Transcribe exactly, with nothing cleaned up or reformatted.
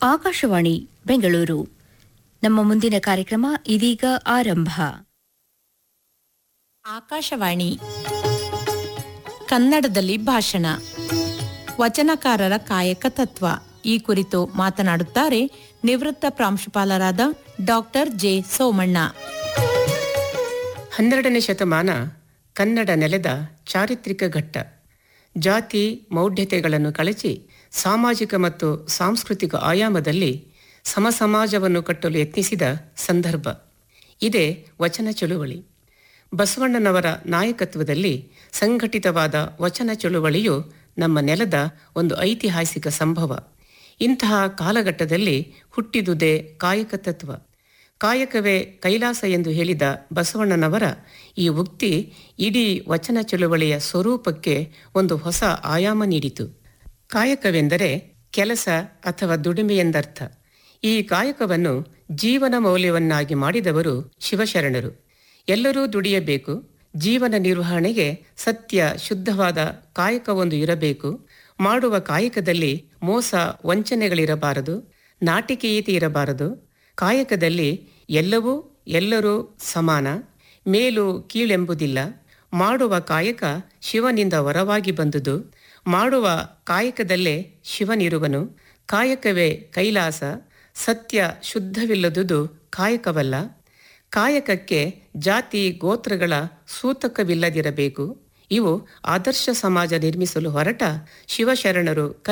ಆಕಾಶವಾಣಿ ಬೆಂಗಳೂರು. ನಮ್ಮ ಮುಂದಿನ ಕಾರ್ಯಕ್ರಮ ಇದೀಗ ಆರಂಭ. ಆಕಾಶವಾಣಿ ಕನ್ನಡದಲ್ಲಿ ಭಾಷಣ. ವಚನಕಾರರ ಕಾಯಕ ತತ್ವ ಈ ಕುರಿತು ಮಾತನಾಡುತ್ತಾರೆ ನಿವೃತ್ತ ಪ್ರಾಂಶುಪಾಲರಾದ ಡಾಕ್ಟರ್ ಜೆ ಸೋಮಣ್ಣ. ಹನ್ನೆರಡನೇ ಶತಮಾನ ಕನ್ನಡ ನೆಲೆದ ಚಾರಿತ್ರಿಕ ಘಟ್ಟ. ಜಾತಿ ಮೌಢ್ಯತೆಗಳನ್ನು ಕಳಚಿ ಸಾಮಾಜಿಕ ಮತ್ತು ಸಾಂಸ್ಕೃತಿಕ ಆಯಾಮದಲ್ಲಿ ಸಮಸಮಾಜವನ್ನು ಕಟ್ಟಲು ಯತ್ನಿಸಿದ ಸಂದರ್ಭ. ಇದೇ ವಚನ ಚಳುವಳಿ. ಬಸವಣ್ಣನವರ ನಾಯಕತ್ವದಲ್ಲಿ ಸಂಘಟಿತವಾದ ವಚನ ಚಳುವಳಿಯು ನಮ್ಮ ನೆಲದ ಒಂದು ಐತಿಹಾಸಿಕ ಸಂಭವ. ಇಂತಹ ಕಾಲಘಟ್ಟದಲ್ಲಿ ಹುಟ್ಟಿದುದೇ ಕಾಯಕ ತತ್ವ. ಕಾಯಕವೇ ಕೈಲಾಸ ಎಂದು ಹೇಳಿದ ಬಸವಣ್ಣನವರ ಈ ಉಕ್ತಿ ಇಡೀ ವಚನ ಚಳುವಳಿಯ ಸ್ವರೂಪಕ್ಕೆ ಒಂದು ಹೊಸ ಆಯಾಮ ನೀಡಿತು. ಕಾಯಕವೆಂದರೆ ಕೆಲಸ ಅಥವಾ ದುಡಿಮೆ ಎಂದರ್ಥ. ಈ ಕಾಯಕವನ್ನು ಜೀವನ ಮೌಲ್ಯವನ್ನಾಗಿ ಮಾಡಿದವರು ಶಿವಶರಣರು. ಎಲ್ಲರೂ ದುಡಿಯಬೇಕು, ಜೀವನ ನಿರ್ವಹಣೆಗೆ ಸತ್ಯ ಶುದ್ಧವಾದ ಕಾಯಕವೊಂದು ಇರಬೇಕು, ಮಾಡುವ ಕಾಯಕದಲ್ಲಿ ಮೋಸ ವಂಚನೆಗಳಿರಬಾರದು, ನಾಟಿಕೀಯತೆ ಇರಬಾರದು, ಕಾಯಕದಲ್ಲಿ ಎಲ್ಲವೂ ಎಲ್ಲರೂ ಸಮಾನ, ಮೇಲು ಕೀಳೆಂಬುದಿಲ್ಲ, ಮಾಡುವ ಕಾಯಕ ಶಿವನಿಂದ ವರವಾಗಿ ಬಂದುದು, ಮಾಡುವ ಕಾಯಕದಲ್ಲೇ ಶಿವನಿರುವನು, ಕಾಯಕವೇ ಕೈಲಾಸ, ಸತ್ಯ ಶುದ್ಧವಿಲ್ಲದುದು ಕಾಯಕವಲ್ಲ, ಕಾಯಕಕ್ಕೆ ಜಾತಿ ಗೋತ್ರಗಳ ಸೂತಕವಿಲ್ಲದಿರಬೇಕು. ಇವು ಆದರ್ಶ ಸಮಾಜ ನಿರ್ಮಿಸಲು ಹೊರಟ ಶಿವಶರಣರು